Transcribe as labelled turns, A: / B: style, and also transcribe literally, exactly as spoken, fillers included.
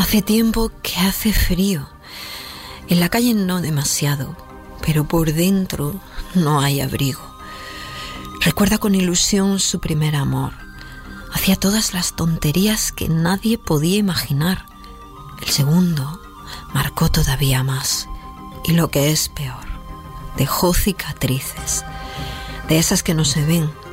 A: Hace tiempo que hace frío. En la calle no demasiado, pero por dentro no hay abrigo. Recuerda con ilusión su primer amor. Hacía todas las tonterías que nadie podía imaginar. El segundo marcó todavía más. Y lo que es peor, dejó cicatrices. De esas que no se ven,